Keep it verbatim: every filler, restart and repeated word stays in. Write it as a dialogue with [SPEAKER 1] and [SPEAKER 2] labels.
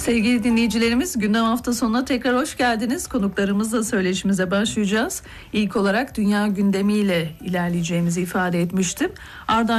[SPEAKER 1] Sevgili dinleyicilerimiz, gündem hafta sonuna tekrar hoş geldiniz. Konuklarımızla söyleşimize başlayacağız. İlk olarak dünya gündemiyle ilerleyeceğimizi ifade etmiştim. Ardından